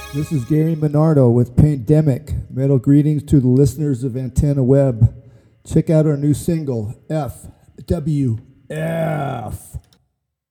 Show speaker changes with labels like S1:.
S1: This is Gary Minardo with Pandemic. Metal greetings to the listeners of Antenna Web. Check out our new single, FWF.